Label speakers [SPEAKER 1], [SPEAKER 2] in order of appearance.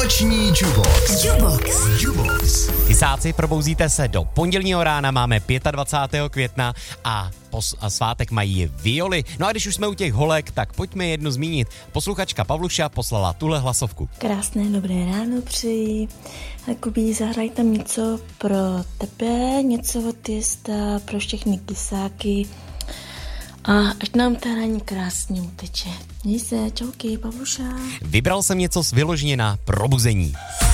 [SPEAKER 1] Noční Jubox.
[SPEAKER 2] Hysáci, probouzíte se do pondělního rána, máme 25. května a svátek mají violy. No a když už jsme u těch holek, tak pojďme jednu zmínit. Posluchačka Pavluša poslala tuhle hlasovku.
[SPEAKER 3] Krásné dobré ráno přeji. Kubí, zahraj tam něco pro tebe, něco od Jesta, pro všechny kysáky. A ať nám ta raní krásně uteče. Měj se, čauky, Pavluša.
[SPEAKER 2] Vybral jsem něco vyloženě na probuzení.